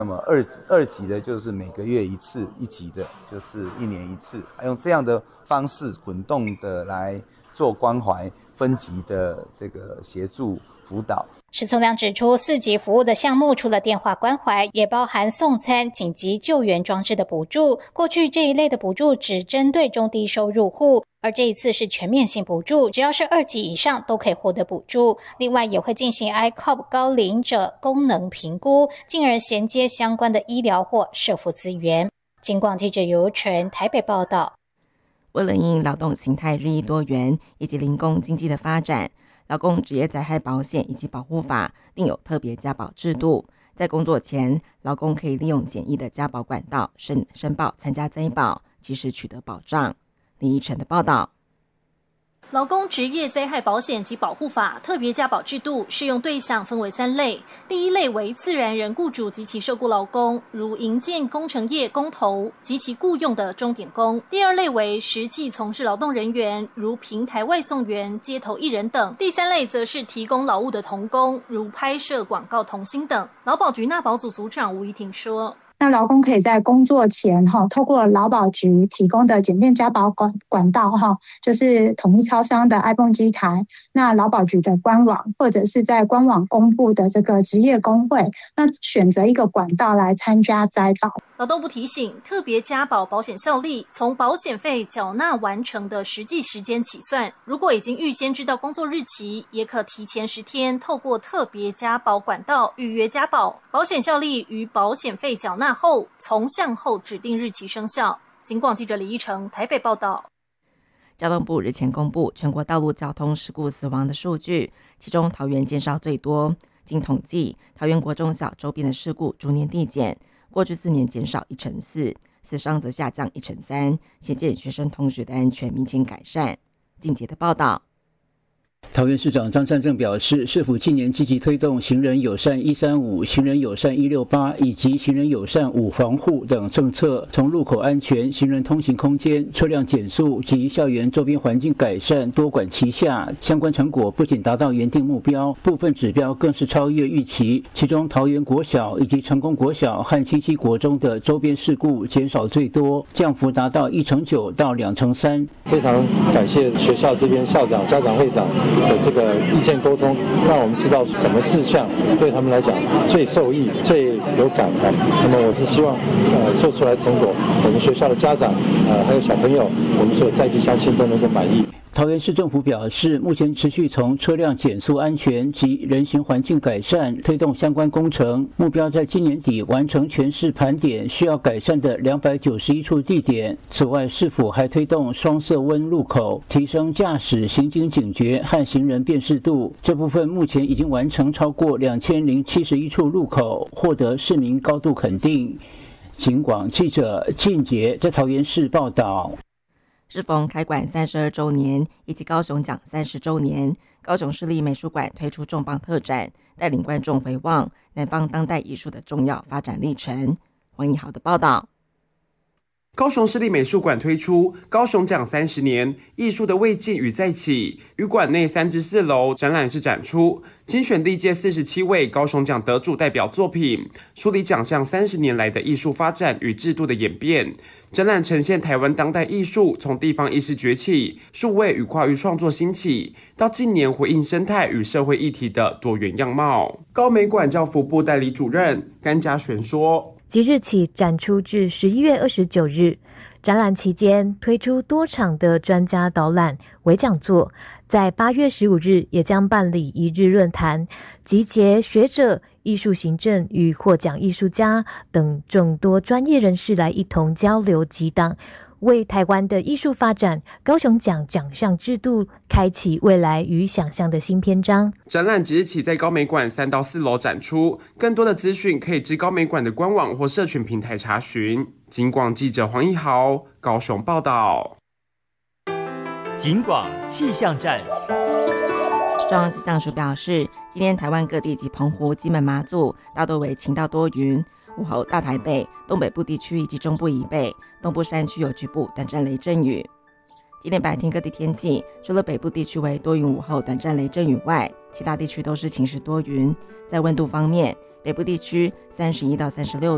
那么二级的就是每个月一次，一级的就是1年一次，用这样的方式滚动的来做关怀分级的这个协助辅导。 石聪亮指出，4级服务的项目除了电话关怀，也包含送餐、紧急救援装置的补助。过去这一类的补助只针对中低收入户，而这一次是全面性补助，只要是2级以上都可以获得补助。另外也会进行 ICOP 高龄者功能评估，进而衔接相关的医疗或社福资源。警广记者尤纯台北报道。 为了因应劳动形态日益多元以及零工经济的发展，劳工职业灾害保险以及保护法另有特别加保制度。在工作前，劳工可以利用简易的加保管道申报参加灾保，及时取得保障。林依晨的报道。 劳工职业灾害保险及保护法特别加保制度适用对象分为3类，第一类为自然人雇主及其受雇劳工，如营建工程业工头及其雇用的钟点工；第二类为实际从事劳动人员，如平台外送员、街头艺人等；第3类则是提供劳务的童工，如拍摄广告童星等。劳保局纳保组组长吴怡婷说， 那劳工可以在工作前透过劳保局提供的简便加保管道就是统一超商的 iPhone 机台，那劳保局的官网，或者是在官网公布的这个职业工会，那选择一个管道来参加灾保。 劳动部提醒，特别加保保险效力从保险费缴纳完成的实际时间起算，如果已经预先知道工作日期，也可提前10天透过特别加保管道预约加保，保险效力于保险费缴纳后从向后指定日期生效。警广记者李依成台北报道。 交通部日前公布全国道路交通事故死亡的数据，其中桃园减少最多。经统计，桃园国中小周边的事故逐年递减，过去4年减少1/4，死伤则下降1/3，显见学生同学的安全明显改善。进阶的报道。 桃园市长张善政表示，市府近年积极推动行人友善135、行人友善168以及行人友善5防护等政策，从路口安全、行人通行空间、车辆减速及校园周边环境改善多管齐下，相关成果不仅达到原定目标，部分指标更是超越预期。其中桃园国小以及成功国小和清溪国中的周边事故减少最多，降幅达到1/9到2/3。 非常感谢学校这边校长、家长会长的这个意见沟通，让我们知道什么事项对他们来讲最受益、最有感的。那么我是希望做出来成果，我们学校的家长还有小朋友，我们所有在地乡亲都能够满意。 桃园市政府表示，目前持续从车辆减速安全及人行环境改善推动相关工程，目标在今年底完成全市盘点需要改善的291处地点。此外，市府还推动双色温路口，提升驾驶行经警觉和行人辨识度。这部分目前已经完成超过2071处路口，获得市民高度肯定。警广记者靳杰在桃园市报道。 适逢开馆32周年以及高雄奖30周年，高雄市立美术馆推出重磅特展，带领观众回望南方当代艺术的重要发展历程。黄义豪的报道。 高雄市立美术馆推出高雄奖30年艺术的未尽与再起，于馆内3至4楼展览室展出精选历届47位高雄奖得主代表作品，梳理奖项30年来的艺术发展与制度的演变。展览呈现台湾当代艺术从地方意识崛起、数位与跨域创作兴起，到近年回应生态与社会议题的多元样貌。高美馆教辅部代理主任甘家璇说， 即日起展出至11月29日，展览期间推出多场的专家导览、微讲座，在8月15日也将办理1日论坛，集结学者、艺术行政与获奖艺术家等众多专业人士来一同交流激荡，为台湾的艺术发展、高雄奖奖项制度开启未来与想象的新篇章。 展览即日起在高美馆3到4楼展出，更多的资讯可以至高美馆的官网或社群平台查询。警广记者黄义豪高雄报道。 警广气象站。 中央气象署表示，今天台湾各地及澎湖、金门、马祖大多为晴到多云，午后大台北、东北部地区以及中部以北、东部山区有局部短暂雷阵雨。今天白天各地天气，除了北部地区为多云午后短暂雷阵雨外，其他地区都是晴时多云。在温度方面，北部地区31到36